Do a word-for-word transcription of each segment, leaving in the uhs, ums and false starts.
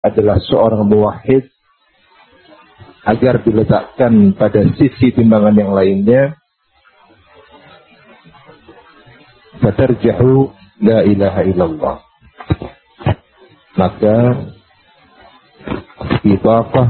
adalah seorang muwahhid agar diletakkan pada sisi timbangan yang lainnya, fatarjahu la ilaha illallah, maka bithaqah,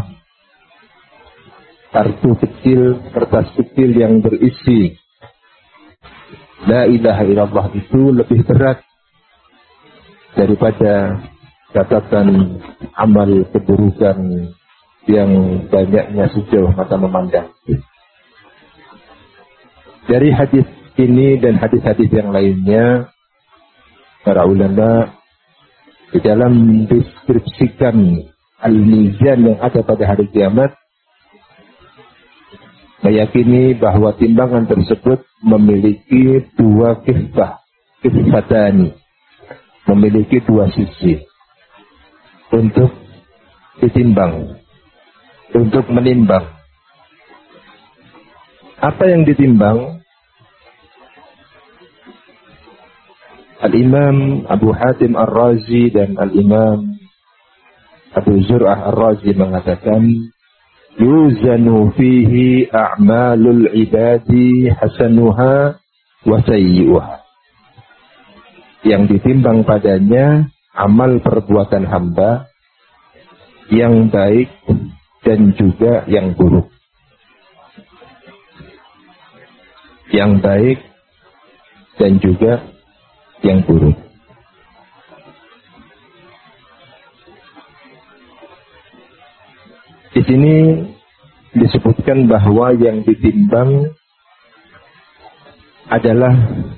kartu kecil, kertas kecil yang berisi la ilaha illallah itu lebih berat daripada catatan amal keburukan yang banyaknya sejauh mata memandang. Dari hadis ini dan hadis-hadis yang lainnya, para ulama di dalam mendeskripsikan al-mizan yang ada pada hari kiamat meyakini bahwa timbangan tersebut memiliki dua kifah, kifatani, memiliki dua sisi untuk ditimbang, untuk menimbang. Apa yang ditimbang? Al-Imam Abu Hatim Ar-Razi dan Al-Imam Abu Zur'ah Ar-Razi mengatakan, yuzanu fihi a'malul ibadi hasanuha wa sayyi'uha. Yang ditimbang padanya amal perbuatan hamba yang baik dan juga yang buruk. Yang baik dan juga yang buruk. Di sini disebutkan bahwa yang ditimbang adalah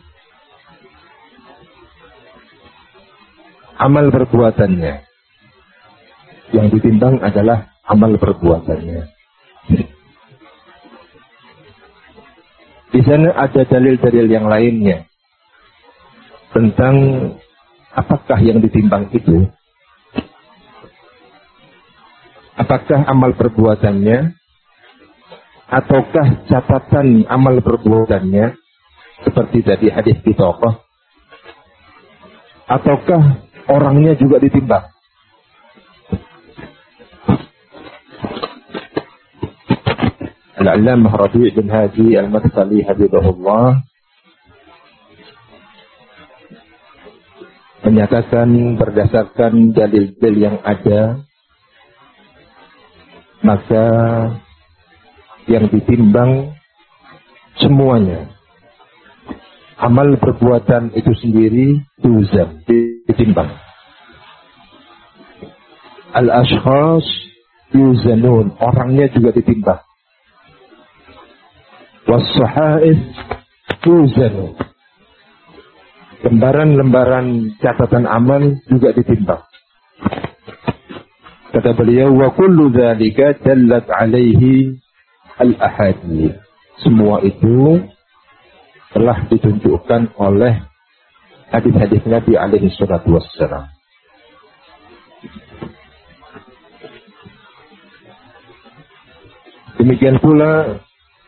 amal perbuatannya. Yang ditimbang adalah amal perbuatannya. Di sana ada dalil-dalil yang lainnya tentang apakah yang ditimbang itu. Apakah amal perbuatannya ataukah catatan amal perbuatannya seperti tadi hadis bithaqah, ataukah orangnya juga ditimbang. Al-Allamah Rabi' bin Hadi Al-Madkhali hafizahullah menyatakan berdasarkan dalil-dalil yang ada, maka yang ditimbang semuanya. Amal perbuatan itu sendiri tuzam, ditimbang. Al-ashkhas yuzanun, orangnya juga ditimbang. Was-sahaif tuzanun, lembaran-lembaran catatan amal juga ditimbang. Kata beliau, wa kullu dzalika dallat alaihi al-ahadits. Semua itu telah ditunjukkan oleh hadis-hadis Nabi alaihi salatu wassalam. Demikian pula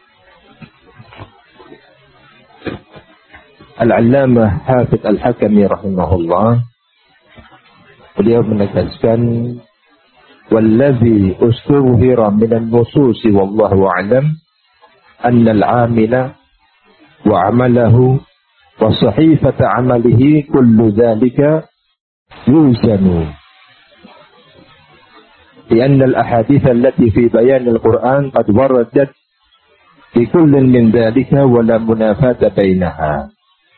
Al-Allamah Hafidz Al-Hakami rahimahullah, beliau menegaskan, wallazi ustuhira minan nususi wallahu a'lam anna al-'amila wa 'amalahu wa sahifata 'amalihi kullu dhalika yuzanu. لأن الأحاديث التي في بيان القرآن قد وردت بكل من ذلك ولا منافاة بينها.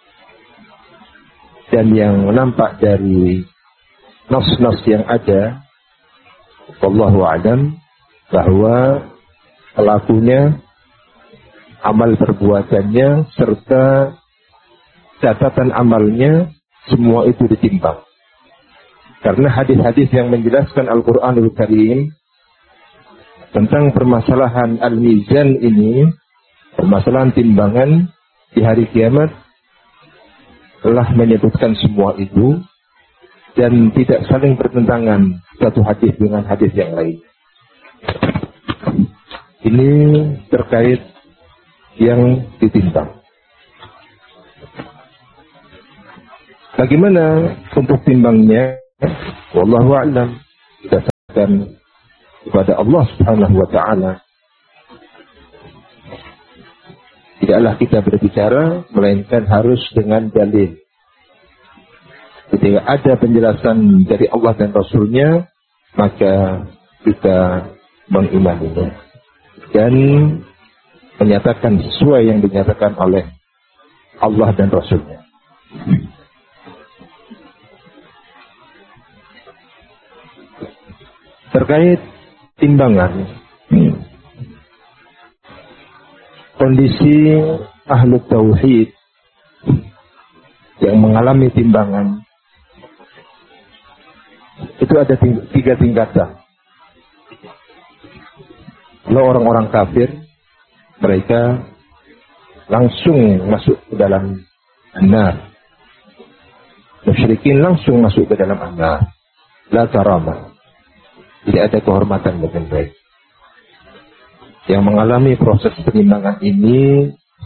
Dan yang nampak dari nas-nas yang ada, wallahu a'lam, bahwa pelakunya, amal perbuatannya, serta catatan amalnya, semua itu ditimbang. Karena hadis-hadis yang menjelaskan Al-Quranul Karim tentang permasalahan al-mizan ini, permasalahan timbangan di hari kiamat, telah menyebutkan semua itu dan tidak saling bertentangan satu hadis dengan hadis yang lain. Ini terkait yang ditimbang. Bagaimana untuk timbangnya? Wallahu a'lam. dan kepada Allah Subhanahu wa taala, tidaklah kita berbicara melainkan harus dengan dalil. Ketika ada penjelasan dari Allah dan Rasulnya, maka kita mengimaninya dan menyatakan sesuai yang dinyatakan oleh Allah dan Rasulnya. Terkait timbangan, kondisi ahlu tauhid yang mengalami timbangan itu ada tiga tingkatan. Kalau orang-orang kafir, mereka langsung masuk ke dalam an-nar. Musyrikin langsung masuk ke dalam an-nar. La karamah. Tidak ada kehormatan dengan baik. Yang mengalami proses penimbangan ini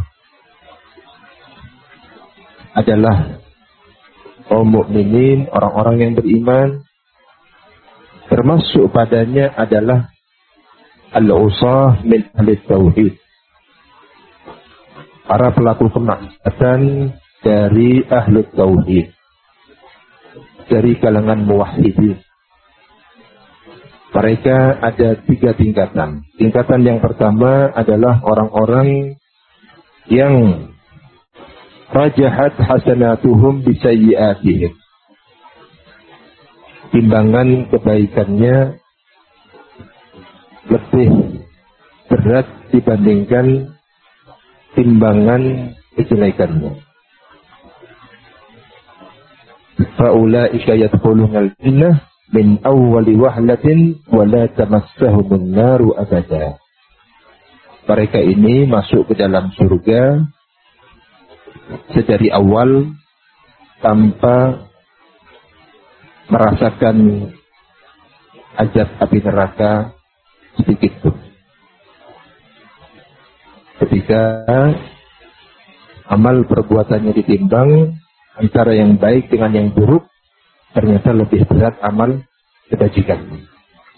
adalah kaum mukminin, orang-orang yang beriman, termasuk padanya adalah al-usah min ahli tauhid, para pelaku kemaksiatan dari ahli tauhid, dari kalangan muwahhidin. Mereka ada tiga tingkatan. Tingkatan yang pertama adalah orang-orang yang rajahat hasanatuhum bisayyiatihim. Timbangan kebaikannya lebih berat dibandingkan timbangan kejelekannya. Faulaika yadkhulunal jannah min awwali wahlatin wa la tamassahumun naru abada. Mereka ini masuk ke dalam surga sedari awal tanpa merasakan azab api neraka sedikit pun. Ketika amal perbuatannya ditimbang antara yang baik dengan yang buruk, ternyata lebih berat amal kebajikan.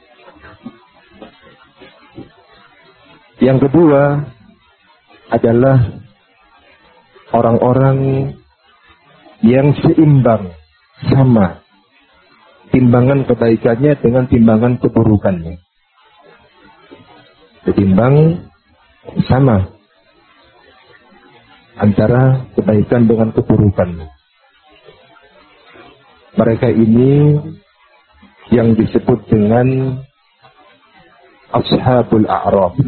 Yang kedua adalah orang-orang yang seimbang, sama timbangan kebaikannya dengan timbangan keburukannya. Ditimbang sama antara kebaikan dengan keburukannya. Mereka ini yang disebut dengan Ashabul A'raf.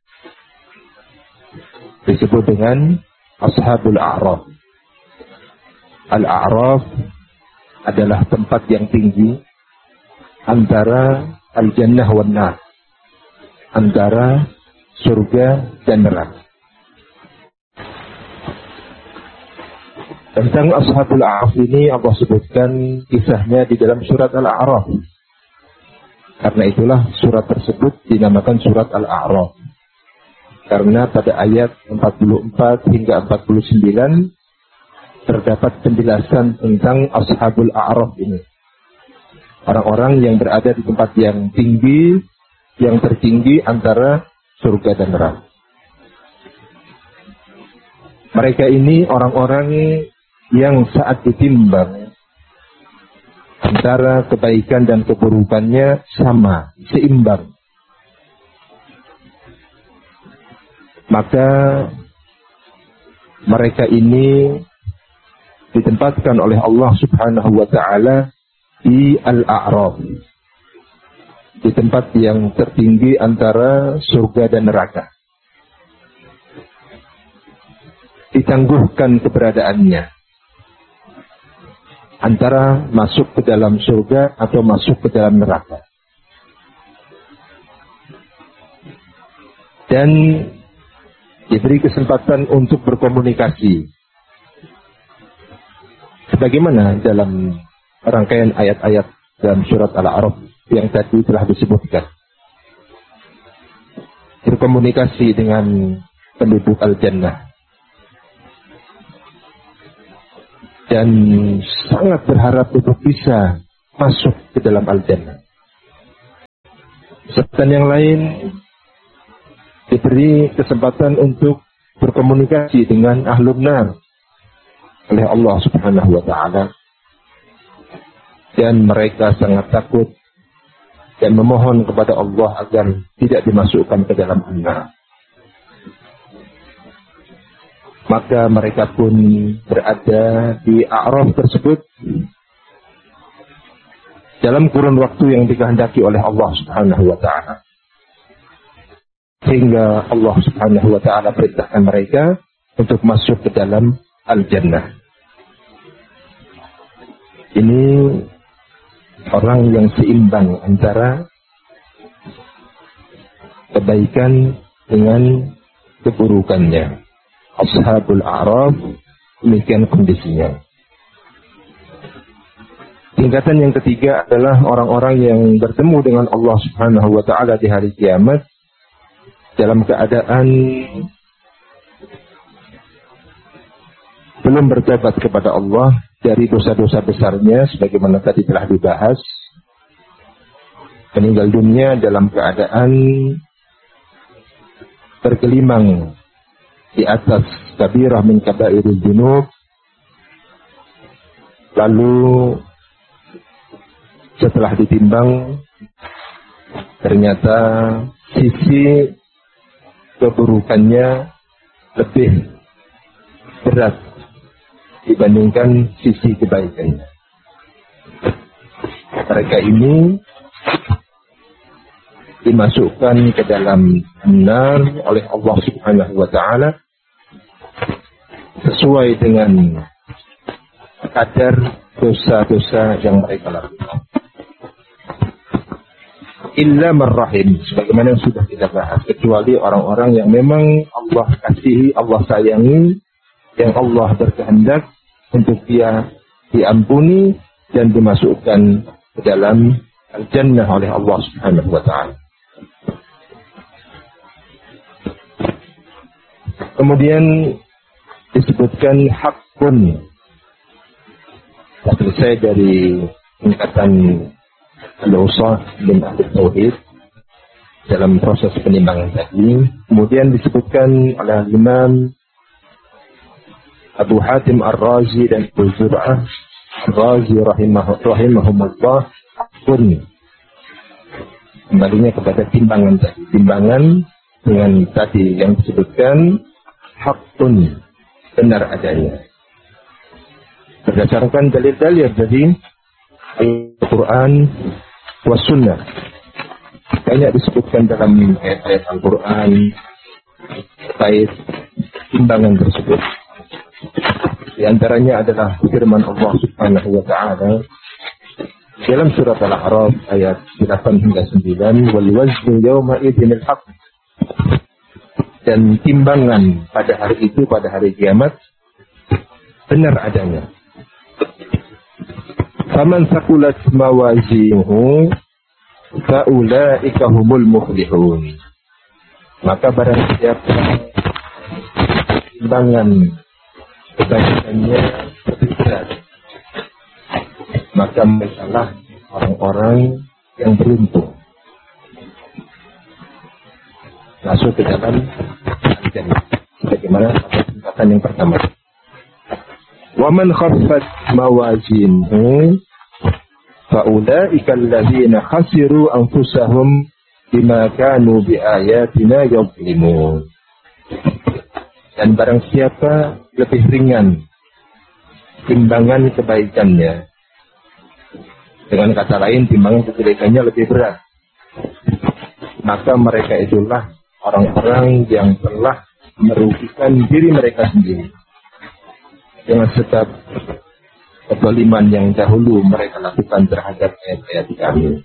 Disebut dengan Ashabul A'raf. Al-A'raf adalah tempat yang tinggi antara Al-Jannah wan Nar, antara surga dan neraka. Tentang Ashabul A'raf ini Allah sebutkan kisahnya di dalam surat Al-A'raf. Karena itulah surat tersebut dinamakan surat Al-A'raf. Karena pada ayat empat puluh empat hingga empat puluh sembilan terdapat penjelasan tentang Ashabul A'raf ini. Orang-orang yang berada di tempat yang tinggi, yang tertinggi antara surga dan neraka. Mereka ini orang-orang yang saat ditimbang antara kebaikan dan keburukannya sama, seimbang. Maka mereka ini ditempatkan oleh Allah Subhanahu wa taala di Al-A'raf, di tempat yang tertinggi antara surga dan neraka. Ditangguhkan keberadaannya antara masuk ke dalam surga atau masuk ke dalam neraka. Dan diberi kesempatan untuk berkomunikasi. Sebagaimana dalam rangkaian ayat-ayat dalam surat Al-A'raf yang tadi telah disebutkan. Berkomunikasi dengan penduduk Al-Jannah. Dan sangat berharap untuk bisa masuk ke dalam Al-Jannah. Kesempatan yang lain diberi kesempatan untuk berkomunikasi dengan ahlun nar oleh Allah Subhanahu wa taala, dan mereka sangat takut dan memohon kepada Allah agar tidak dimasukkan ke dalam neraka. Maka mereka pun berada di a'raf tersebut dalam kurun waktu yang dikehendaki oleh Allah Subhanahu wa taala. Sehingga Allah Subhanahu wa taala perintahkan mereka untuk masuk ke dalam al-jannah. Ini orang yang seimbang antara kebaikan dengan keburukannya. Ashabul A'raf, demikian kondisinya. Tingkatan yang ketiga adalah orang-orang yang bertemu dengan Allah Subhanahu wa taala di hari kiamat dalam keadaan belum bertobat kepada Allah dari dosa-dosa besarnya, sebagaimana tadi telah dibahas. Meninggal dunia dalam keadaan bergelimang di atas kabirah min kabairil dzunub, lalu setelah ditimbang ternyata sisi keburukannya lebih berat dibandingkan sisi kebaikannya. Mereka ini dimasukkan ke dalam neraka oleh Allah Subhanahu wa taala sesuai dengan kadar dosa-dosa yang mereka lakukan. Illa marrahim, sebagaimana yang sudah kita bahas, kecuali orang-orang yang memang Allah kasihi, Allah sayangi, yang Allah berkehendak untuk dia diampuni dan dimasukkan ke dalam al-jannah oleh Allah Subhanahu wa taala. Kemudian disebutkan hakun. Selesai dari tingkatan al-usah bin ahli tauhid dalam proses penimbangan tadi. Kemudian disebutkan oleh Imam Abu Hatim Ar-Razi dan Abu Zur'ah Ar-Razi rahimah, rahimahumullah pun kembalinya kepada timbangan tadi. Timbangan dengan tadi yang disebutkan hakun, benar adanya. Berdasarkan dalil-dalil dari Al-Quran was Sunnah. Banyak disebutkan dalam ayat-ayat Al-Quran terkait timbangan tersebut. Di antaranya adalah firman Allah Subhanahu wa taala dalam surat Al-A'raf ayat delapan hingga sembilan, wal waznu yawma idzinil haqq, dan timbangan pada hari itu, pada hari kiamat, benar adanya. Faman saqulat mawazinuhu faulaika humul muflihun. Maka barang siapa timbangan kebaikannya lebih berat, maka merekalah orang-orang yang beruntung masuk ke dalam al-jannah. Bagaimana tingkatan yang pertama. Wa man khaffat mawazinuhu faulaika alladzina khasiru anfusahum bima kanu biayatina yadhlimun. Dan barang siapa lebih ringan timbangan kebaikannya, dengan kata lain timbangan kebaikannya lebih berat, maka mereka itulah orang-orang yang telah merugikan diri mereka sendiri dengan sebab kezaliman yang dahulu mereka lakukan terhadap ayat-ayat kami.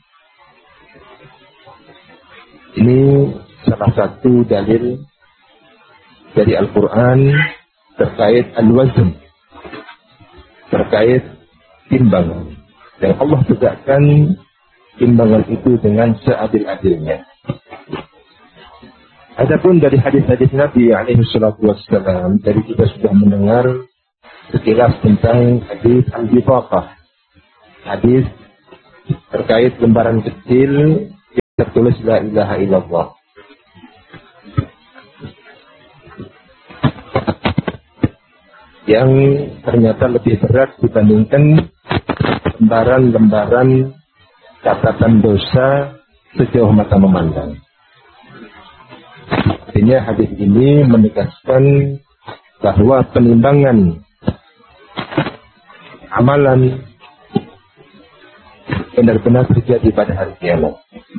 Ini salah satu dalil dari Al-Quran terkait al-wazn, terkait timbangan. Dan Allah tegakkan timbangan itu dengan seadil-adilnya. Adapun dari hadis-hadis Nabi alaihi salatu wassalam, dari kita sudah mendengar sekilas tentang hadis al-bifaqah, hadis terkait lembaran kecil tertulis la ilaha illallah. Yang ternyata lebih berat dibandingkan lembaran-lembaran catatan dosa sejauh mata memandang. Artinya hadis ini menegaskan bahwa penimbangan amalan benar-benar terjadi pada hari kiamat.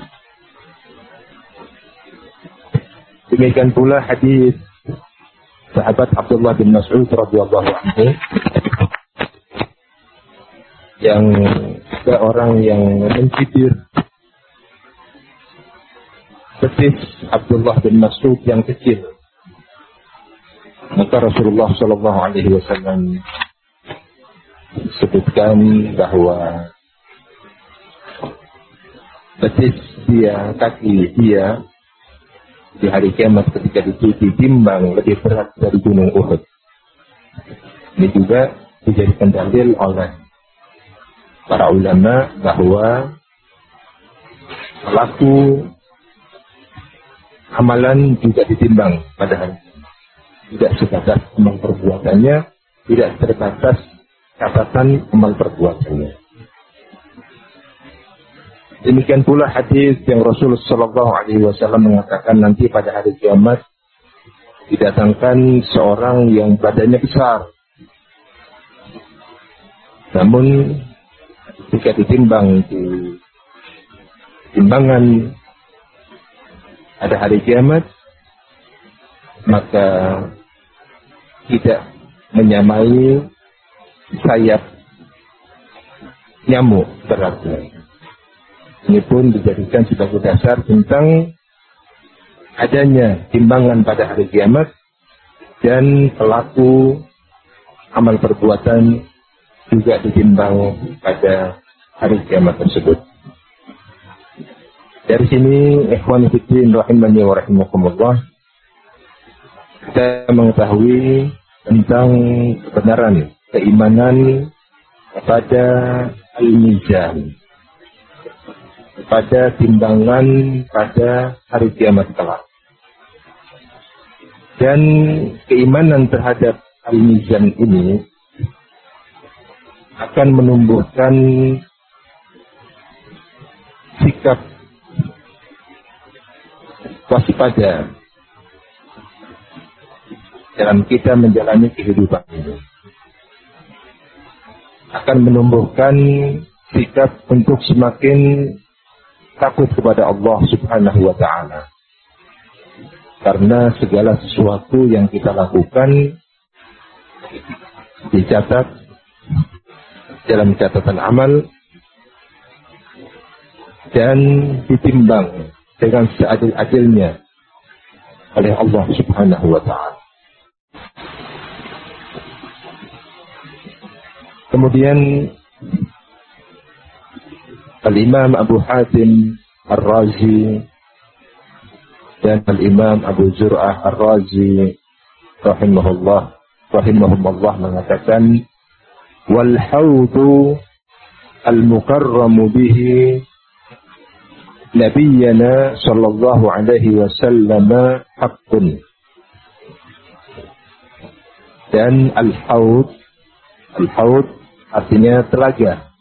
Demikian pula hadis sahabat Abdullah bin Mas'ud radhiyallahu anhu yang ada orang yang mencibir betis Abdullah bin Mas'ud yang kecil. Maka Rasulullah Shallallahu Alaihi Wasallam sebutkan bahwa betis dia, kaki dia di hari kiamat ketika ditimbang lebih berat dari gunung Uhud. Ini juga dijadikan dalil oleh para ulama bahwa pelaku amalan juga ditimbang pada hari ini. Tidak sebatas amal perbuatannya, tidak terbatas catatan amal perbuatannya. Demikian pula hadis yang Rasulullah Shallallahu Alaihi Wasallam mengatakan nanti pada hari kiamat didatangkan seorang yang badannya besar, namun jika ditimbang di timbangan pada hari kiamat, maka tidak menyamai sayap nyamuk beratnya. Ini pun dijadikan sebagai dasar tentang adanya timbangan pada hari kiamat dan pelaku amal perbuatan juga ditimbang pada hari kiamat tersebut. Dari sini, ikhwan fillah rahimani wa rahimakumullah, kita mengetahui tentang kebenaran keimanan kepada al-mizan, pada timbangan pada hari kiamat kelak. Dan keimanan terhadap al-mizan ini akan menumbuhkan sikap waspada dalam kita menjalani kehidupan ini. Akan menumbuhkan sikap untuk semakin takut kepada Allah Subhanahu wa Ta'ala. Karena segala sesuatu yang kita lakukan dicatat dalam catatan amal dan ditimbang dengan seadil-adilnya oleh Allah Subhanahu wa Ta'ala. Kemudian Al-Imam Abu Hatim Ar-Razi dan Al-Imam Abu Zur'ah Ar-Razi rahimahullah rahimahumullah mengatakan, wal haudu al-mukarramu bihi Nabiyyana sallallahu alaihi wasallam haqqun. Dan al-haud, al-haud artinya telaga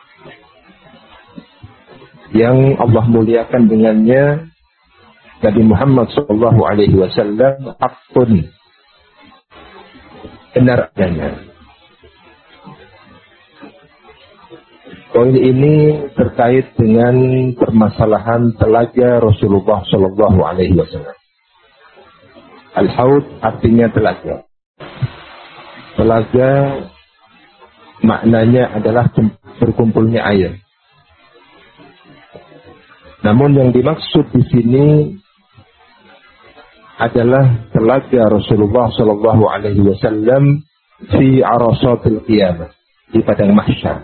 yang Allah muliakan dengannya Nabi Muhammad sallallahu alaihi wasallam haqqun, benar adanya. Poin ini terkait dengan permasalahan telaga Rasulullah sallallahu alaihi wasallam. Al-haud artinya telaga. Telaga maknanya adalah berkumpulnya air. Namun yang dimaksud di sini adalah telaga Rasulullah sallallahu alaihi wasallam fi arasatil qiyamah, di padang mahsyar.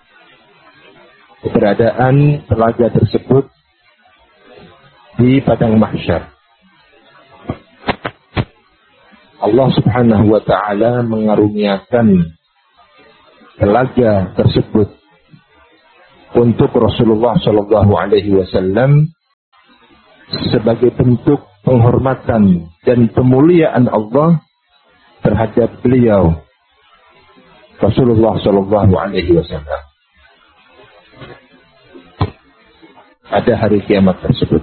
Keberadaan telaga tersebut di padang mahsyar. Allah Subhanahu wa Ta'ala mengaruniakan telaga tersebut untuk Rasulullah Sallallahu Alaihi Wasallam sebagai bentuk penghormatan dan pemuliaan Allah terhadap beliau Rasulullah Shallallahu Alaihi Wasallam. Ada hari kiamat tersebut.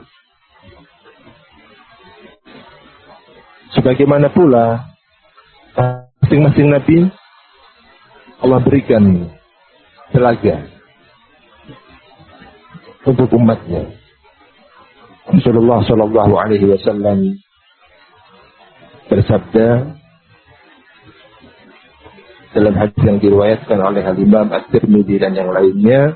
Sebagaimana pula masing-masing nabi Allah berikan telaga untuk umatnya. Rasulullah Shallallahu Alaihi Wasallam bersabda dalam hadis yang diriwayatkan oleh Al-Imam At-Tirmidzi dan yang lainnya,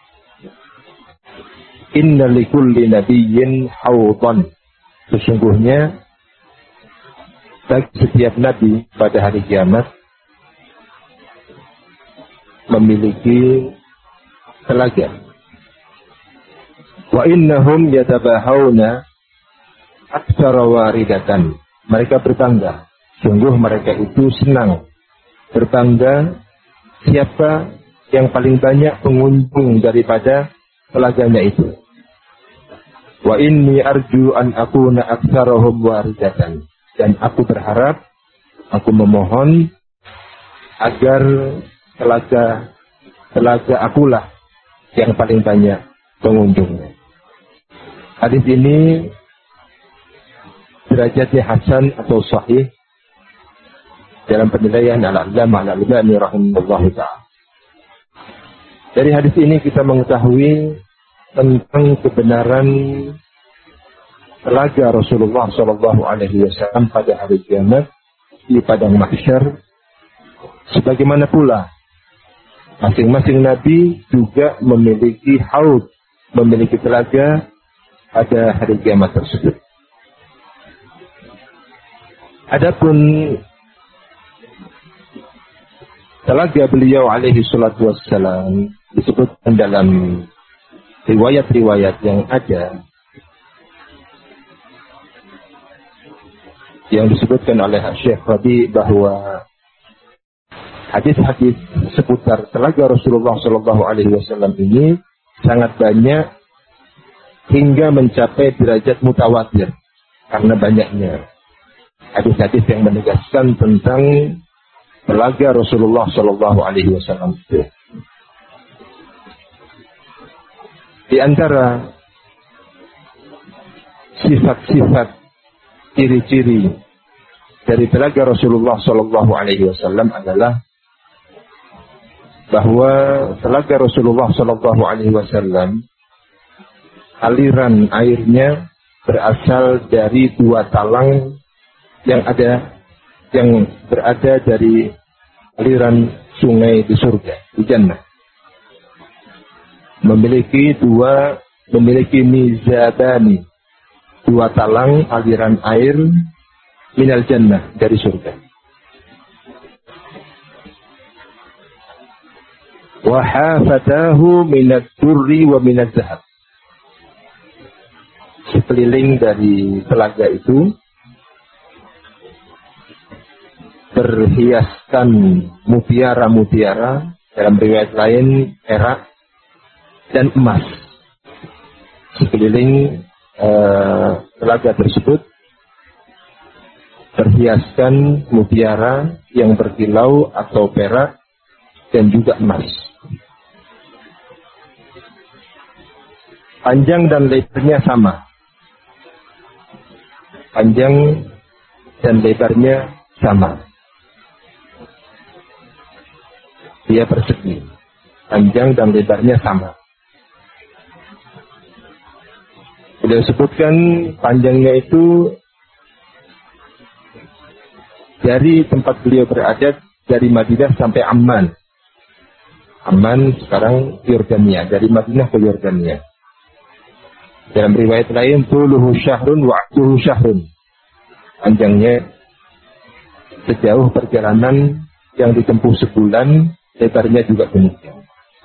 Inna likulli nabiyyin hawdan. Sesungguhnya bagi setiap nabi pada hari kiamat memiliki telaga. Wa innahum yatabahawna aktsara waridatan. Mereka berbangga. Sungguh mereka itu senang berbangga siapa yang paling banyak pengunjung daripada telaganya itu. Wa inni arju an akuna aktsarahum waridatan. Dan aku berharap, aku memohon agar telaga telaga akulah yang paling banyak pengunjungnya. Hadis ini derajatnya hasan atau sahih dalam penilaian Al-Allamah Al-Albani rahimahullah ta'ala. Dari hadis ini kita mengetahui tentang kebenaran telaga Rasulullah Shallallahu Alaihi Wasallam pada hari kiamat di padang mahsyar. Sebagaimana pula masing-masing nabi juga memiliki haud, memiliki telaga pada hari kiamat tersebut. Adapun telaga beliau alaihi salatu wassalam disebutkan dalam riwayat-riwayat yang ada, yang disebutkan oleh Syekh Rabi bahwa hadis-hadis seputar telaga Rasulullah Shallallahu Alaihi Wasallam ini sangat banyak hingga mencapai derajat mutawatir karena banyaknya hadis-hadis yang menegaskan tentang telaga Rasulullah Shallallahu Alaihi Wasallam itu. Di antara sifat-sifat ciri-ciri dari telaga Rasulullah Shallallahu Alaihi Wasallam adalah bahwa telaga Rasulullah Shallallahu Alaihi Wasallam aliran airnya berasal dari dua talang yang ada yang berada dari aliran sungai di surga, di jannah. Memiliki dua, memiliki mizabani, dua talang aliran air minal jannah, dari surga. Wa hafatahu minad durri wa minaz zahab. Sekeliling dari telaga itu berhiaskan mutiara-mutiara, dalam riwayat lain perak dan emas. Sekeliling uh, telaga tersebut berhiaskan mutiara yang berkilau atau perak dan juga emas. Panjang dan lebarnya sama. Panjang dan lebarnya sama. Dia persegi. Panjang dan lebarnya sama. Beliau sebutkan panjangnya itu dari tempat beliau berada, dari Madinah sampai Amman. Amman sekarang Yordania, dari Madinah ke Yordania. Dalam riwayat lain, tuluhu syahrun wa atuhu syahrun. Panjangnya sejauh perjalanan yang ditempuh sebulan, lebarnya juga demikian.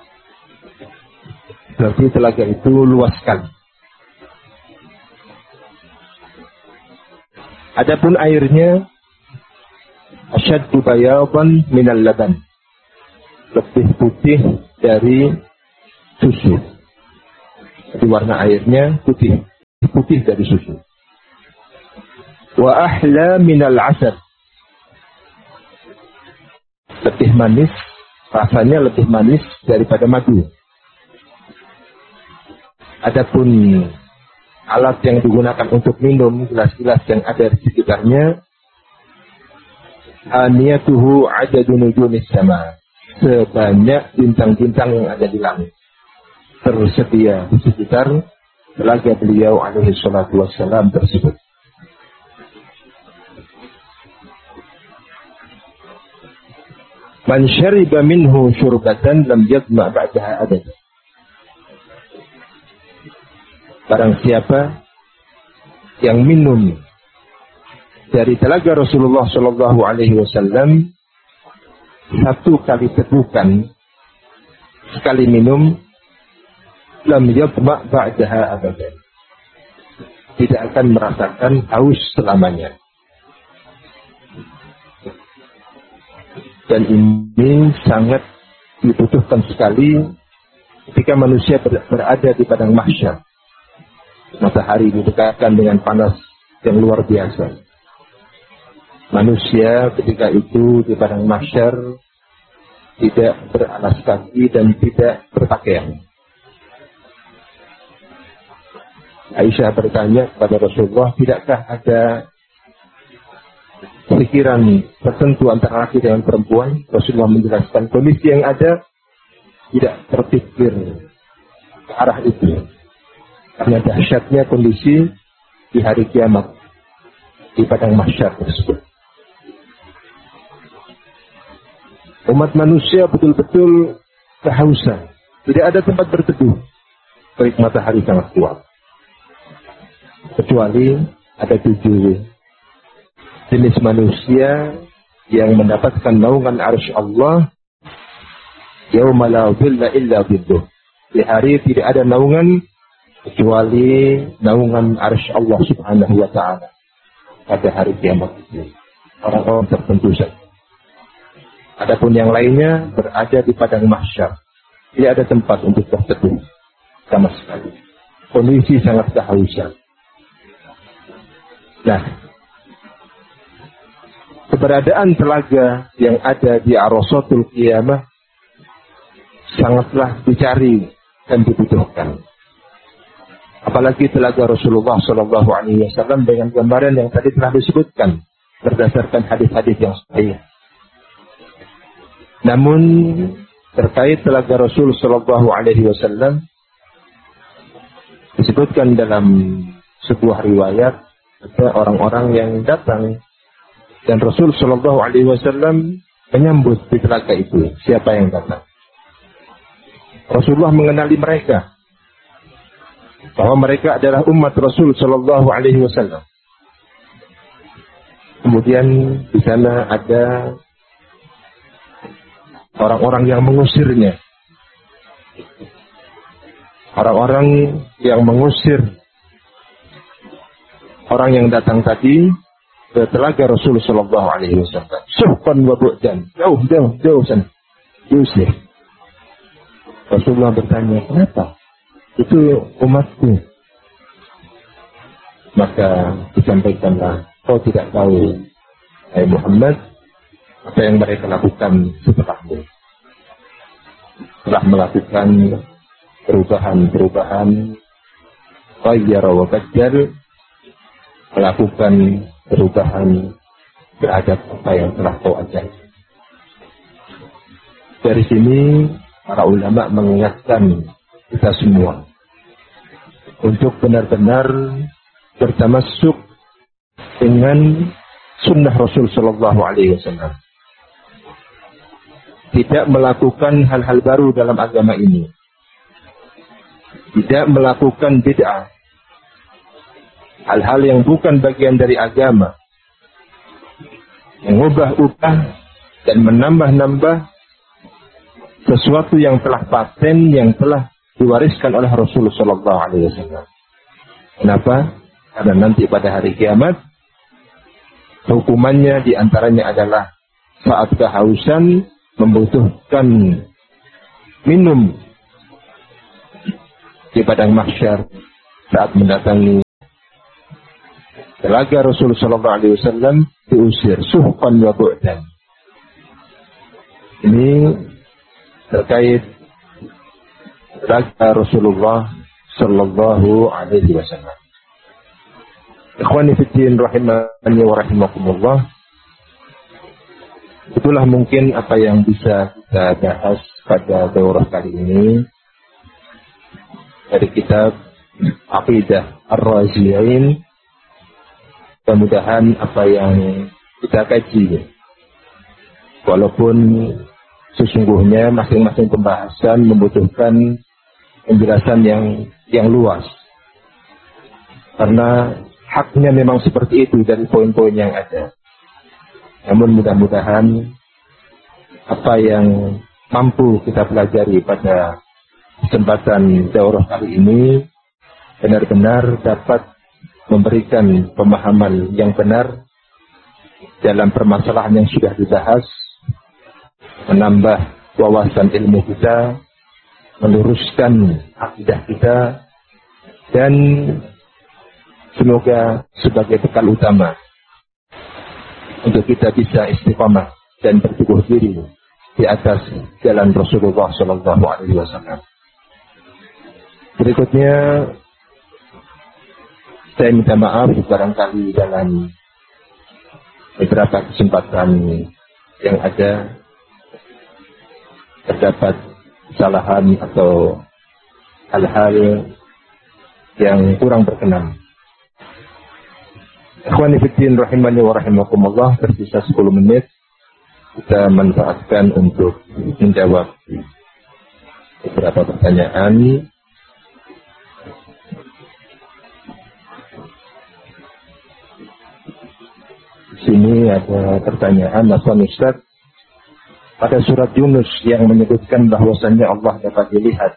Berarti telaga itu luas sekali. Adapun airnya asyaddu bayadan minal laban. Lebih putih dari susu. Jadi warna airnya putih. putih dari susu. Wa ahla minal asad. Lebih manis, rasanya lebih manis daripada madu. Adapun alat yang digunakan untuk minum, gelas-gelas yang ada di sekitarnya, aniyatuhu adadu nujumis sama, sebanyak bintang-bintang yang ada di langit tersedia di sekitar telaga beliau alaihi salatu wassalam tersebut. Man syariba minhu syurbatan lam yadma ba'daha abada. Barang siapa yang minum dari telaga Rasulullah sallallahu alaihi wasallam satu kali tegukan, sekali minum, lam yadma ba'daha abada. Tidak akan merasakan haus selamanya. Dan ini sangat dibutuhkan sekali ketika manusia berada di padang mahsyar. Matahari didekatkan dengan panas yang luar biasa. Manusia ketika itu di padang mahsyar tidak beralas kaki dan tidak berpakaian. Aisyah bertanya kepada Rasulullah, tidakkah ada pikiran tertentu antara laki dengan perempuan? Rasulullah menjelaskan kondisi yang ada tidak terpikir ke arah itu. Karena dahsyatnya kondisi di hari kiamat di padang mahsyar tersebut. Umat manusia betul-betul kehausan. Tidak ada tempat berteduh. Terik matahari sangat kuat. Kecuali ada tujuh jenis manusia yang mendapatkan naungan arsy Allah yauma la dhilla illa dhilluh. Di hari tidak ada naungan kecuali naungan arsy Allah Subhanahu wa taala. Pada hari kiamat itu orang-orang tertentu saja. Adapun yang lainnya berada di padang mahsyar. Tidak ada tempat untuk berteduh sama sekali. Kondisi sangat kehausan. Nah, keberadaan telaga yang ada di Arasatul Qiyamah sangatlah dicari dan dibutuhkan. Apalagi telaga Rasulullah Shallallahu Alaihi Wasallam dengan gambaran yang tadi telah disebutkan berdasarkan hadis-hadis yang sahih. Namun terkait telaga Rasul Shallallahu Alaihi Wasallam disebutkan dalam sebuah riwayat ada orang-orang yang datang dan Rasul Shallallahu Alaihi Wasallam menyambut di telaga itu. Siapa yang datang? Rasulullah mengenali mereka bahwa mereka adalah umat Rasul Shallallahu Alaihi Wasallam. Kemudian di sana ada orang-orang yang mengusirnya, orang-orang yang mengusir orang yang datang tadi ke telaga Rasul Shallallahu Alaihi Wasallam. Suhqan wa bu'dan, jauh jauh jauh sana, diusir. Rasulullah bertanya, kenapa? Itu umatku. Maka disampaikanlah, kau tidak tahu, hai Muhammad, apa yang mereka lakukan setelahmu. Telah melakukan perubahan-perubahan, ghayyara wa baddal, melakukan perubahan terhadap apa yang telah kau ajarkan. Dari sini para ulama mengingatkan kita semua untuk benar-benar bertamassuk dengan sunnah Rasul Sallallahu Alaihi Wasallam. Tidak melakukan hal-hal baru dalam agama ini. Tidak melakukan bid'ah. Hal-hal yang bukan bagian dari agama. Mengubah-ubah dan menambah-nambah sesuatu yang telah paten, yang telah diwariskan oleh Rasulullah Sallallahu Alaihi Wasallam. Kenapa? Karena nanti pada hari kiamat hukumannya diantaranya adalah saat kehausan membutuhkan minum di padang mahsyar saat mendatangi Telaga Rasul sallallahu alaihi wasallam diusir suhqan wa bu'dan. Ini terkait telaga Rasulullah sallallahu alaihi wasallam. Ikhwani fi din rahimani wa rahimakumullah. Itulah mungkin apa yang bisa kita bahas pada daurah kali ini dari kitab Aqidah Ar-Raziyain. Mudah-mudahan apa yang kita kaji, walaupun sesungguhnya masing-masing pembahasan membutuhkan penjelasan yang yang luas, karena haknya memang seperti itu dari poin-poin yang ada. Namun mudah-mudahan apa yang mampu kita pelajari pada kesempatan daurah kali ini benar-benar dapat memberikan pemahaman yang benar dalam permasalahan yang sudah dibahas, menambah wawasan ilmu kita, meluruskan akidah kita, dan semoga sebagai bekal utama untuk kita bisa istiqamah dan berteguh diri di atas jalan Rasulullah sallallahu alaihi wasallam. Berikutnya saya minta maaf barangkali dalam beberapa kesempatan yang ada terdapat kesalahan atau hal-hal yang kurang berkenan. Ikhwani fiddin rahimani wa rahimakumullah, tersisa sepuluh menit kita manfaatkan untuk menjawab beberapa pertanyaan. Di sini ada pertanyaan, Afwan Ustaz, pada surat Yunus yang menyebutkan bahwasannya Allah dapat dilihat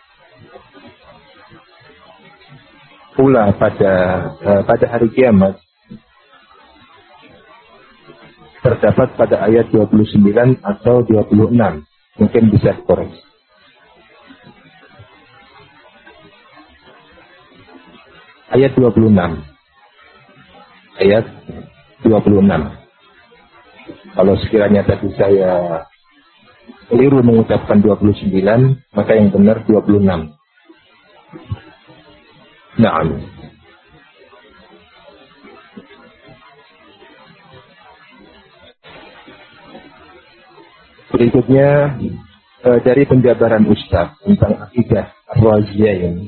pula pada uh, pada hari kiamat, terdapat pada ayat dua puluh sembilan atau dua puluh enam, mungkin bisa dikoreksi. Ayat dua puluh enam. Ayat dua puluh enam. Kalau sekiranya tadi saya keliru mengucapkan dua puluh sembilan, maka yang benar dua puluh enam. Naam. Berikutnya eh, dari penjabaran Ustaz tentang akidah Ar-Raziyain.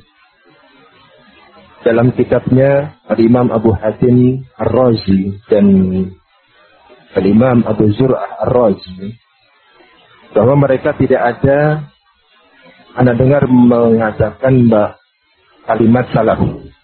Dalam kitabnya Al-Imam Abu Hatim Ar-Razi dan Al-Imam Abu Zur'ah Ar-Razi, bahwa mereka tidak ada, Anda dengar mengatakan bah, kalimat salaf.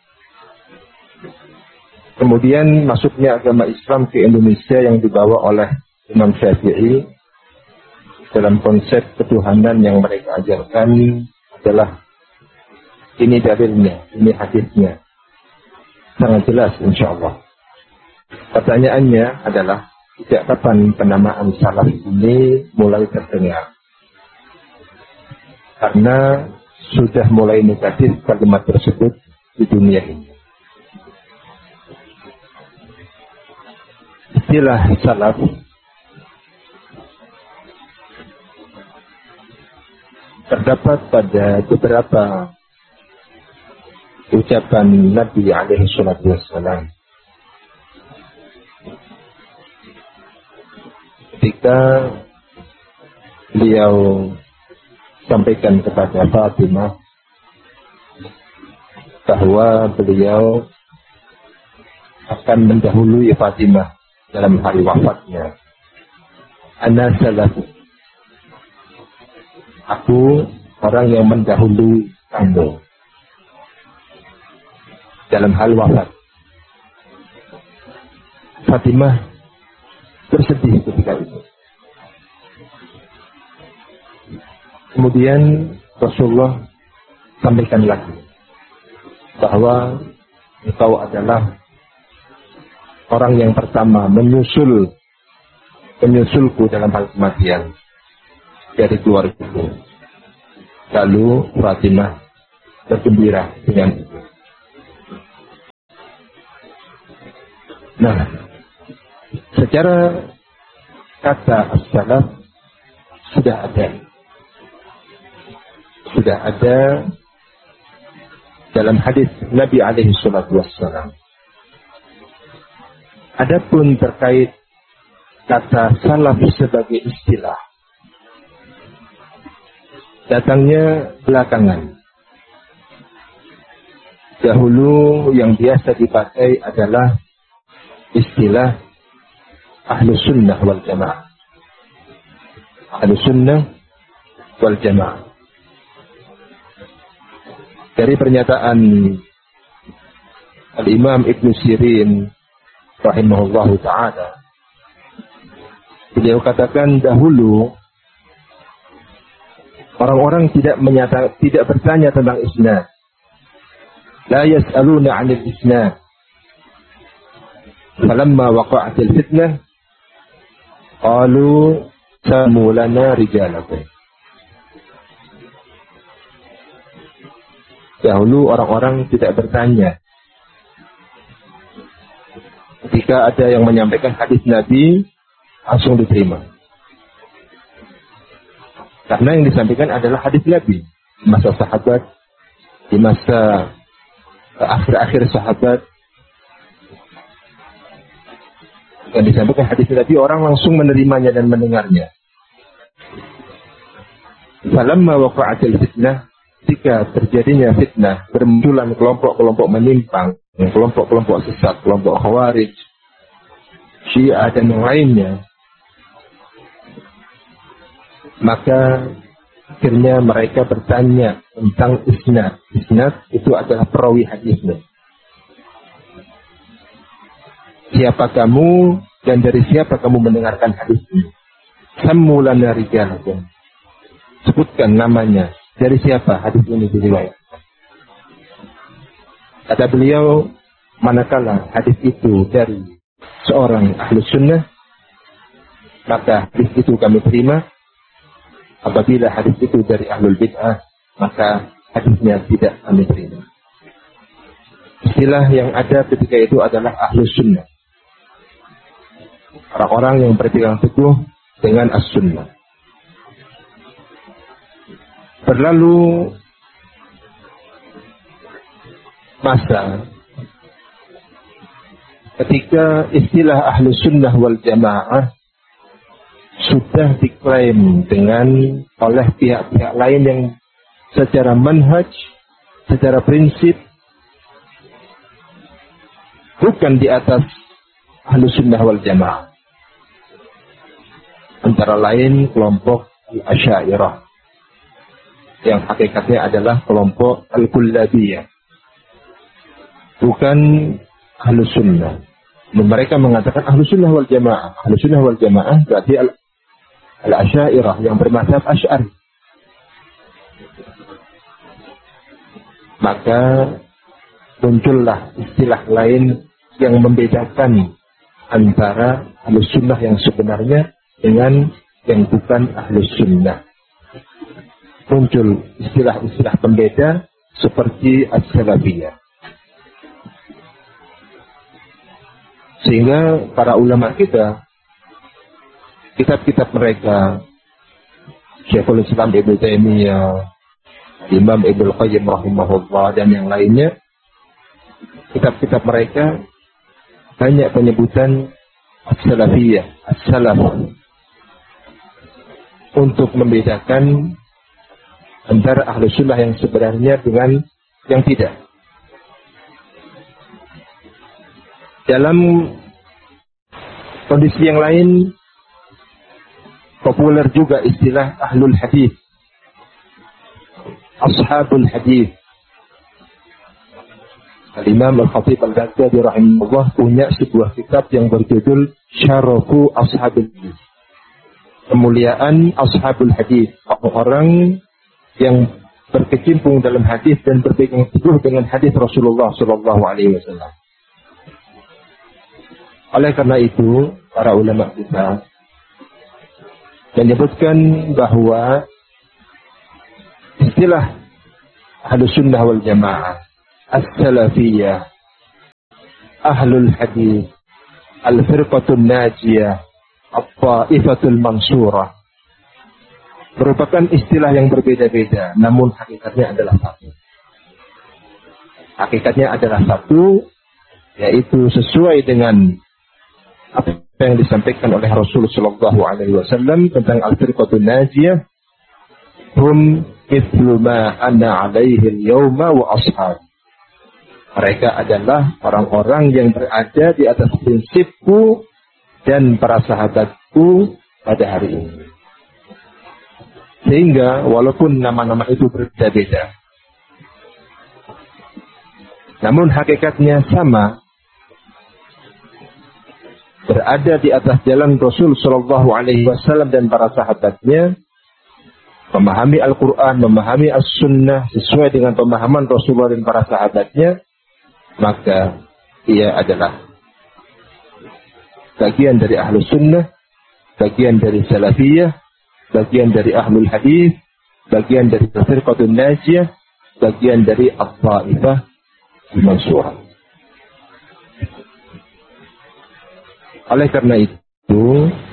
Kemudian masuknya agama Islam ke Indonesia yang dibawa oleh Imam Syafi'i dalam konsep ketuhanan yang mereka ajarkan adalah ini dalilnya, ini hadisnya. Sangat jelas insyaAllah. Pertanyaannya adalah, sejak kapan penamaan salaf ini mulai terdengar? Karena sudah mulai negatif kalimat tersebut di dunia ini. Istilah salaf terdapat pada beberapa ucapan Nabi alaihi salatu wassalam. Ketika beliau sampaikan kepada Fatimah bahwa beliau akan mendahului Fatimah dalam hari wafatnya. Ana salaf. Aku orang yang mendahului kamu dalam hal wafat. Fatimah bersedih ketika itu. Kemudian Rasulullah sampaikan lagi bahwa engkau adalah orang yang pertama menyusul menyusulku dalam hal kematian dari keluargaku. Lalu Fatimah bergembira dengan itu. Nah, secara kata as-salaf sudah ada. Sudah ada dalam hadis Nabi alaihi salatu wassalam. Adapun terkait kata salaf sebagai istilah, datangnya belakangan. Dahulu yang biasa dipakai adalah istilah Ahlus Sunnah wal Jamaah. Ahlus Sunnah wal Jamaah. Dari pernyataan Al-Imam Ibn Sirin rahimahullahu ta'ala, beliau katakan dahulu orang-orang tidak menyata, tidak bertanya tentang isnad. La yas'aluna 'anil isnad. Falamma waqa'atil fitnah qalu samu lana rijalakum. Dahulu orang-orang tidak bertanya. Ketika ada yang menyampaikan hadis Nabi, langsung diterima. Karena yang disampaikan adalah hadis Nabi. Di masa sahabat, di masa akhir-akhir sahabat, yang disampaikan hadis Nabi, orang langsung menerimanya dan mendengarnya. Falamma waqa'atil fitnah, ketika terjadinya fitnah, bermunculan kelompok-kelompok menyimpang, kelompok-kelompok sesat, kelompok Khawarij, Syiah dan yang lainnya, maka akhirnya mereka bertanya tentang isnad. Isnad itu adalah perawi hadisnya. Siapa kamu dan dari siapa kamu mendengarkan hadis ini? Sammu lana rijalakum. Sebutkan namanya. Dari siapa hadis ini diriwayatkan? Kata beliau, manakala hadis itu dari seorang ahli sunnah, maka hadis itu kami terima. Apabila hadis itu dari ahlul bid'ah, maka hadisnya tidak kami terima. Istilah yang ada ketika itu adalah ahlus sunnah. Orang-orang yang berpegang teguh dengan as-sunnah. Berlalu masa ketika istilah ahlus sunnah wal jamaah sudah diklaim dengan oleh pihak-pihak lain yang secara manhaj, secara prinsip bukan di atas Ahlus Sunnah wal Jamaah. Antara lain kelompok Al-Asy'ariyah yang hakikatnya adalah kelompok Al-Kullabiyah, bukan Ahlus Sunnah. Mereka mengatakan Ahlus Sunnah wal Jamaah. Ahlus Sunnah wal Jamaah berarti Al Al-Asy'ariyah yang bermadzhab Asy'ari. Maka muncullah istilah lain yang membedakan antara Ahlus Sunnah yang sebenarnya dengan yang bukan Ahlus Sunnah. Muncul istilah-istilah pembeda seperti As-Salafiyah. Sehingga para ulama kita, kitab-kitab mereka, Syekhul Islam Ibnu Taimiyah, Imam Ibnu Qayyim rahimahullah dan yang lainnya, kitab-kitab mereka banyak penyebutan as-salafiyah, as-salaf, untuk membedakan antara ahlu sunnah yang sebenarnya dengan yang tidak. Dalam kondisi yang lain, populer juga istilah ahlul hadis, ashabul hadis. Al-Imam Al-Khatib Al-Baghdadi rahimahullah punya sebuah kitab yang berjudul Syarafu Ashabul Hadis, kemuliaan ashabul hadis, orang yang berkecimpung dalam hadis dan berpegang teguh dengan hadis Rasulullah sallallahu alaihi wasallam. Oleh karena itu, para ulama kita menyebutkan bahwa istilah Ahlus Sunnah wal Jamaah, As-Salafiyah, Ahlul Hadis, al-firqatun najiyah, at-ta'ifatul mansurah, merupakan istilah yang berbeda-beda, namun hakikatnya adalah satu. Hakikatnya adalah satu, yaitu sesuai dengan apa yang disampaikan oleh Rasulullah Shallallahu Alaihi Wasallam tentang al-firqatun najiyah, hum mithlu ma ana alaihi al-yawma wa ashab. Mereka adalah orang-orang yang berada di atas prinsipku dan para sahabatku pada hari ini. Sehingga walaupun nama-nama itu berbeda-beda, namun hakikatnya sama, berada di atas jalan Rasul Shallallahu Alaihi Wasallam dan para sahabatnya, memahami Al-Quran, memahami As-Sunnah sesuai dengan pemahaman Rasulullah dan para sahabatnya, maka ia adalah bagian dari Ahlus Sunnah, bagian dari Salafiyah, bagian dari Ahlul Hadis, bagian dari Firqatun Najiyah, bagian dari At-Ta'ifah Al-Mansurah. Oleh karena itu,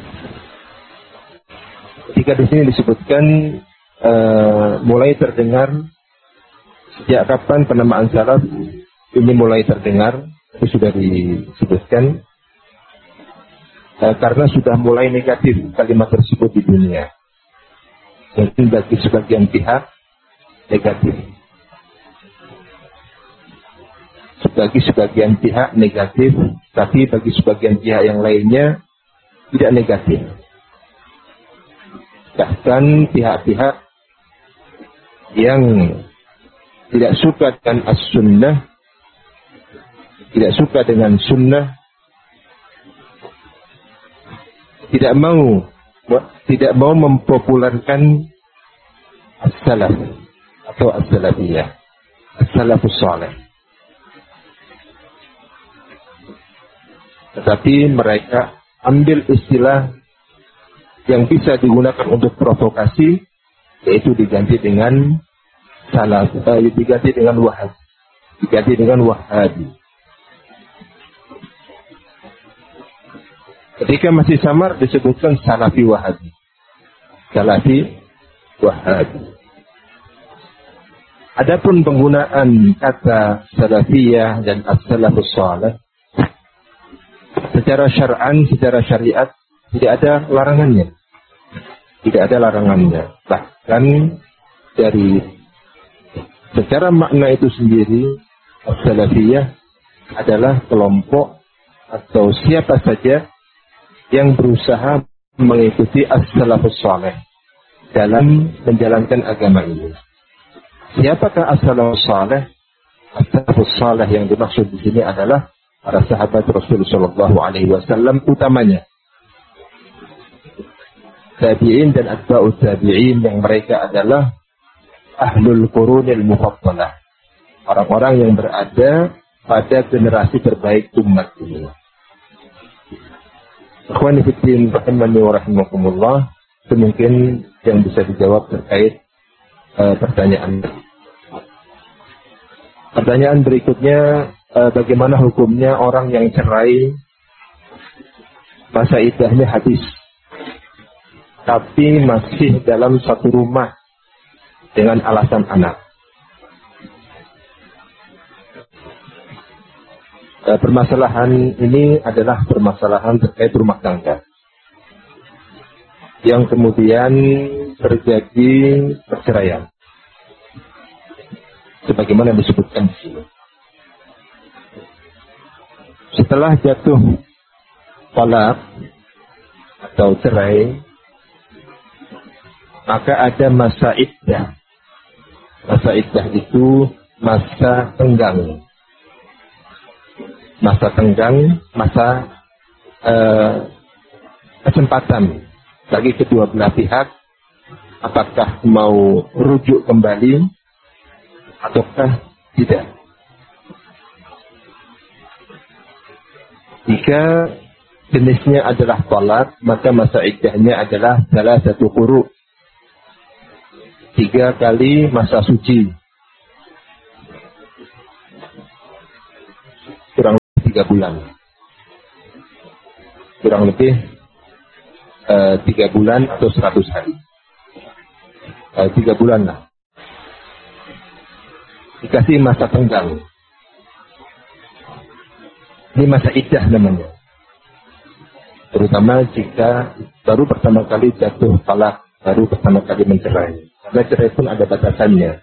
ketika di sini disebutkan uh, mulai terdengar, sejak kapan penamaan salaf ini mulai terdengar, itu sudah disebutkan, uh, karena sudah mulai negatif kalimat tersebut di dunia. Mungkin bagi sebagian pihak negatif, bagi sebagian pihak negatif, tapi bagi sebagian pihak yang lainnya tidak negatif. Bahkan pihak-pihak yang tidak suka dengan as-sunnah, tidak suka dengan sunnah, tidak mau tidak mau mempopulerkan as-salaf atau as-salafiyah, as-salafus salih. Tetapi mereka ambil istilah yang bisa digunakan untuk provokasi, yaitu diganti dengan salaf, eh, diganti dengan wahhab, diganti dengan wahabi. Ketika masih samar disebutkan salafi wahabi, salafi wahabi. Adapun penggunaan kata salafiyah dan as-salafus salih secara syar'an, secara syariat tidak ada larangannya. Tidak ada larangannya. Bahkan dari secara makna itu sendiri, as-salafiyah adalah kelompok atau siapa saja yang berusaha mengikuti as-salafus salih dalam menjalankan agama ini. Siapakah as-salafus salih? As-salafus salih yang dimaksud di sini adalah para sahabat Rasulullah Shallallahu Alaihi Wasallam, utamanya tabi'in dan atba'ut tabi'in, yang mereka adalah ahlul qurunil mufaddalah, orang-orang yang berada pada generasi terbaik umat ini. Ikhwani fiddin rahimani wa rahimakumullah, itu mungkin yang bisa dijawab terkait uh, pertanyaan. Pertanyaan berikutnya, uh, bagaimana hukumnya orang yang cerai masa iddahnya habis, tapi masih dalam satu rumah dengan alasan anak? Uh, permasalahan ini adalah permasalahan terkait rumah tangga yang kemudian terjadi perceraian, sebagaimana disebutkan di sini. Setelah jatuh talaq atau cerai, maka ada masa iddah. Masa iddah itu masa tenggang. Masa tenggang, masa uh, kesempatan bagi kedua belah pihak, apakah mau rujuk kembali ataukah tidak. Jika jenisnya adalah talak, maka masa iddahnya adalah salah satu quru, tiga kali masa suci, kurang lebih tiga bulan. kurang lebih uh, tiga bulan atau seratus hari. Uh, tiga bulan lah. Dikasih masa tenggang. Ini masa iddah namanya. Terutama jika baru pertama kali jatuh talak, baru pertama kali mencerai. Karena cerai pun ada batasannya.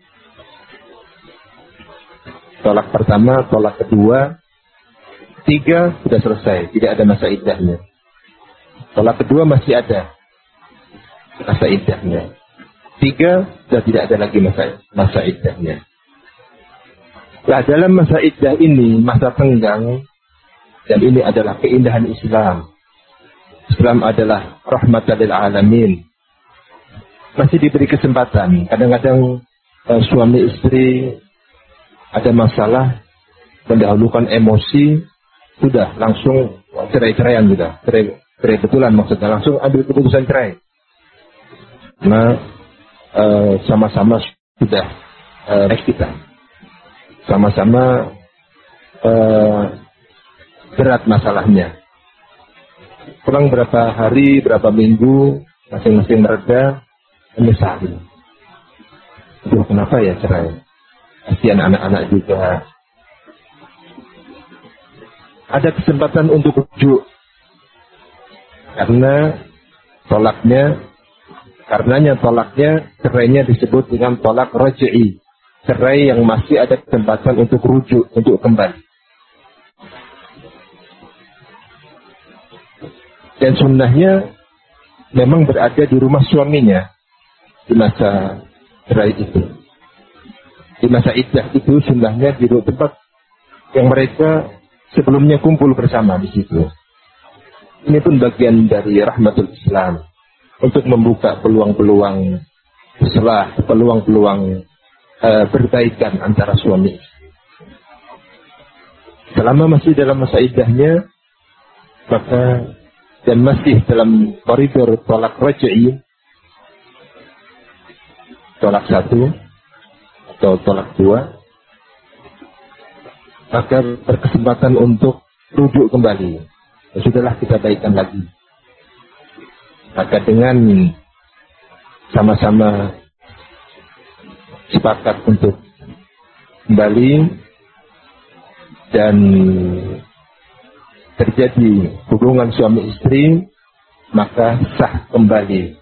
Tolak pertama, tolak kedua, tiga sudah selesai, tidak ada masa iddahnya. Tolak kedua masih ada masa iddahnya. Tiga sudah tidak ada lagi masa masa iddahnya. Nah, dalam masa iddah ini, masa tenggang, dan ini adalah keindahan Islam. Islam adalah rahmatan lil alamin. Masih diberi kesempatan. Kadang-kadang eh, suami istri ada masalah, mendahulukan emosi, sudah langsung cerai-ceraian sudah, cerai, cerai betulan maksudnya, langsung ambil keputusan cerai. Nah, eh, sama-sama sudah eh, baik kita, sama-sama eh, berat masalahnya. Kurang berapa hari, berapa minggu, masing-masing mereda, menyesali. Aduh, kenapa ya cerai? Kasihan anak-anak juga. Ada kesempatan untuk rujuk. Karena tolaknya, karenanya tolaknya, cerainya disebut dengan tolak raj'i. Cerai yang masih ada kesempatan untuk rujuk, untuk kembali. Dan sunnahnya memang berada di rumah suaminya di masa cerai itu. Di masa iddah itu sunnahnya di tempat yang mereka sebelumnya kumpul bersama di situ. Ini pun bagian dari rahmatul Islam untuk membuka peluang-peluang islah, peluang-peluang uh, berbaikan antara suami. Selama masih dalam masa iddahnya, maka dan masih dalam koridor tolak raj'i, tolak satu atau tolak dua, maka berkesempatan untuk rujuk kembali. Ya, sudahlah kita baikkan lagi. Maka dengan sama-sama sepakat untuk kembali dan terjadi hubungan suami istri, maka sah kembali.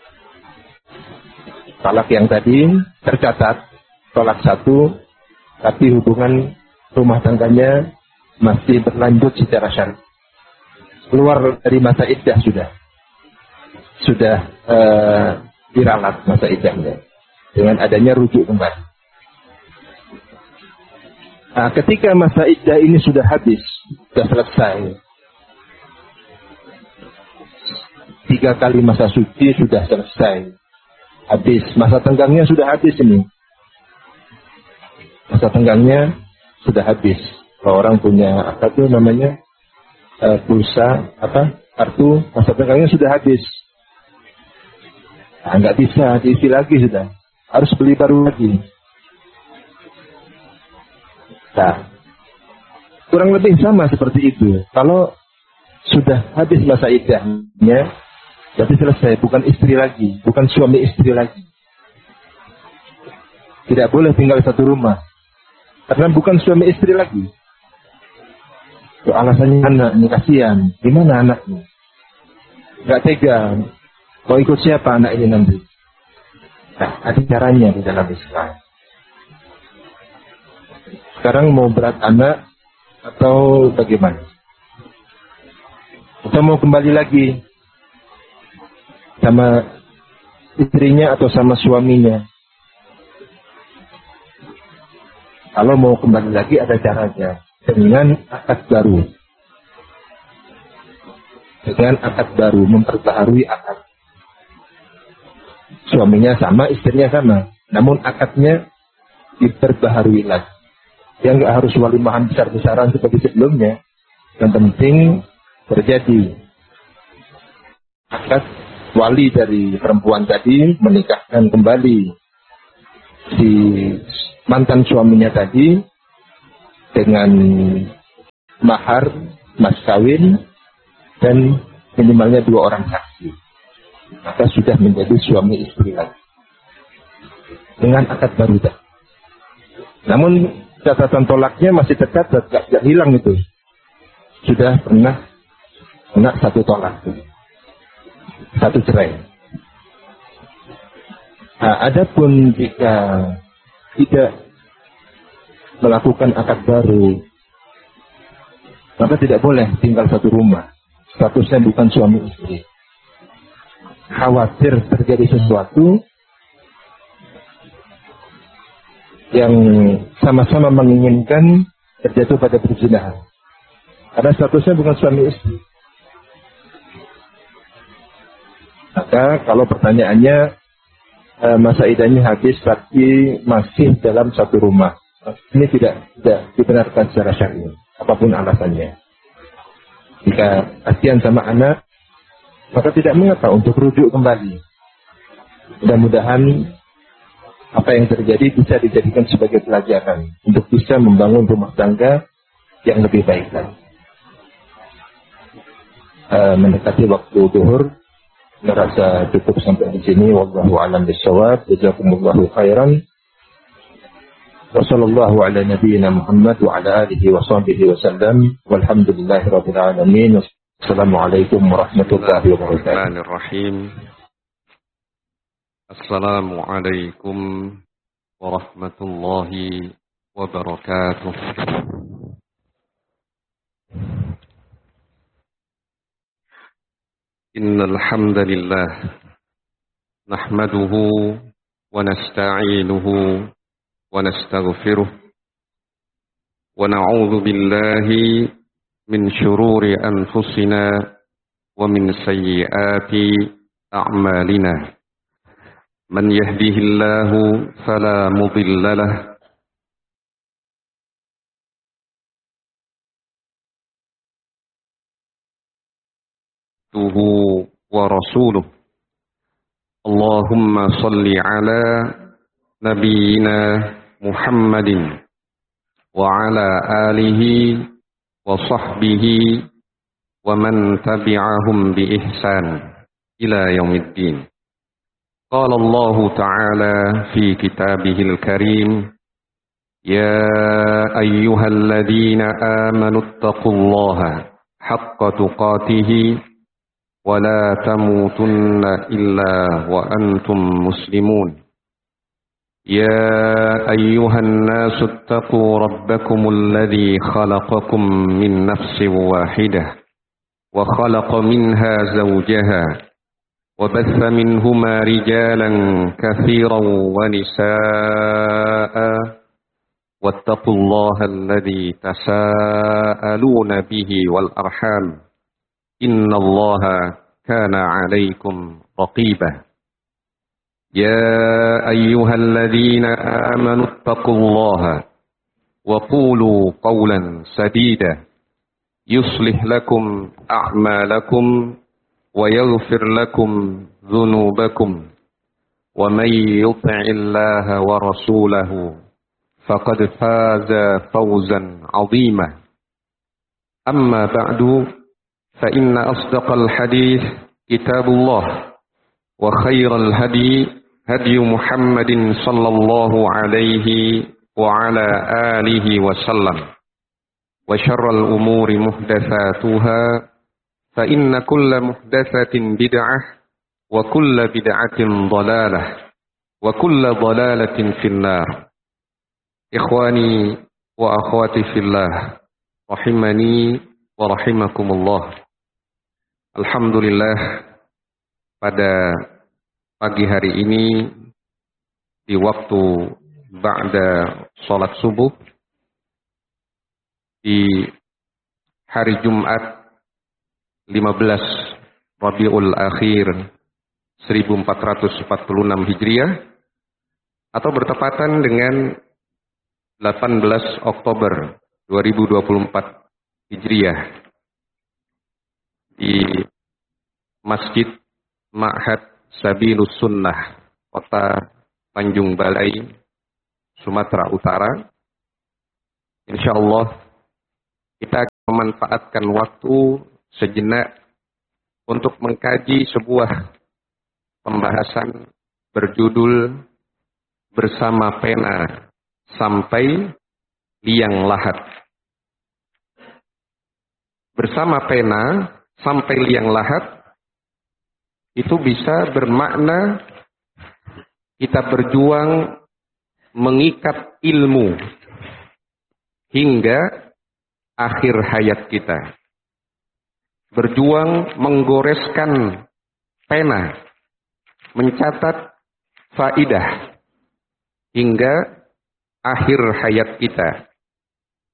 Talak yang tadi tercatat tolak satu, tapi hubungan rumah tangganya masih berlanjut secara syar'i. Keluar dari masa iddah sudah, sudah uh, diralat masa iddahnya dengan adanya rujuk kembali. Nah, ketika masa iddah ini sudah habis, sudah selesai, tiga kali masa suci sudah selesai, habis masa tenggangnya sudah habis ini. Masa tenggangnya sudah habis. Kalau orang punya apa tuh namanya uh, pulsa apa kartu, masa tenggangnya sudah habis. Nah, nggak bisa diisi lagi sudah, harus beli baru lagi. Nah, kurang lebih sama seperti itu. Kalau sudah habis masa iddahnya, berarti selesai, bukan istri lagi, bukan suami istri lagi. Tidak boleh tinggal satu rumah. Karena bukan suami istri lagi. Tuh, alasannya anak, ini kasihan. Gimana anaknya? Gak tega. Mau ikut siapa anak ini nanti? Nah, ada caranya di dalam Islam. Sekarang mau berat anak atau bagaimana? Atau mau kembali lagi sama istrinya atau sama suaminya? Kalau mau kembali lagi ada caranya, dengan akad baru. Dengan akad baru, memperbaharui akad. Suaminya sama, istrinya sama. Namun akadnya diperbaharui lagi. Yang nggak harus walimahan besar-besaran seperti sebelumnya. Yang penting terjadi akad wali dari perempuan tadi menikahkan kembali si mantan suaminya tadi dengan mahar mas kawin dan minimalnya dua orang saksi, maka sudah menjadi suami istri lagi dengan akad baru. Namun catatan tolaknya masih tetap tidak hilang itu. Sudah pernah kena satu tolak, satu cerai. Nah, adapun jika tidak melakukan akad baru, maka tidak boleh tinggal satu rumah. Statusnya bukan suami istri. Khawatir terjadi sesuatu yang sama-sama menginginkan terjatuh pada perzinahan. Karena statusnya bukan suami istri. Maka kalau pertanyaannya masa idahnya habis tapi masih dalam satu rumah, ini tidak tidak dibenarkan secara syar'i, apapun alasannya. Jika kasihan sama anak, maka tidak mengapa untuk rujuk kembali. Mudah-mudahan apa yang terjadi bisa dijadikan sebagai pelajaran untuk bisa membangun rumah tangga yang lebih baik lagi. Uh, mendekati waktu zuhur, merasa cukup sampai di sini. Wallahu a'lam bishawab. Jazakumullahu khairan. Wa sallallahu ala nabiyyina Muhammad wa ala alihi wa sahbihi wa sallam. Walhamdulillahi rabbil alamin. Assalamualaikum warahmatullahi wabarakatuh. Assalamualaikum warahmatullahi wabarakatuh. Innal hamdalillah nahmaduhu wa nasta'inuhu wa nastaghfiruh wa na'udzu billahi min shururi anfusina wa min sayyiati a'malina. Man yahdihillahu fala mudilla lahu wa rasuluh. Allahumma salli ala nabiyyina Muhammadin wa ala alihi wa sahbihi wa man tabi'ahum bi ihsan ila yaumiddin. Qala Allah Ta'ala fi kitabihil karim, ya ayyuhalladzina amanu taqullaha haqqa tuqatih wa la tamutunna illa wa antum muslimun. Ya ayyuhan nasu attaqu rabbakumul ladzi khalaqakum min nafsin wahidah wa khalaqa minha zawjaha وبث منهما رجالا كثيرا ونساء واتقوا الله الذي تساءلون به والأرحام إن الله كان عليكم رقيبا يا أيها الذين آمنوا اتقوا الله وقولوا قولا سديدا يصلح لكم أعمالكم ويغفر لكم ذنوبكم ومن يطع الله ورسوله فقد فاز فوزا عظيما. أما بعد فإن أصدق الحديث كتاب الله وخير الهدي هدي محمد صلى الله عليه وعلى آله وسلم وشر الأمور محدثاتها فإن كل محدثة بدعة وكل بدعة ضلالة وكل ضلالة في النار. إخواني وأخواتي في الله رحمني ورحمكم الله. Alhamdulillah, pada pagi hari ini di waktu ba'da salat subuh di hari Jumat lima belas Rabiul Akhir seribu empat ratus empat puluh enam Hijriah atau bertepatan dengan delapan belas Oktober dua ribu dua puluh empat Hijriah di Masjid Ma'had Sabilus Sunnah Kota Tanjung Balai, Sumatera Utara. Insyaallah kita akan memanfaatkan waktu sejenak untuk mengkaji sebuah pembahasan berjudul Bersama Pena Sampai Liang Lahat. Bersama pena sampai liang lahat itu bisa bermakna kita berjuang mengikat ilmu hingga akhir hayat kita. Berjuang menggoreskan pena, mencatat faidah hingga akhir hayat kita.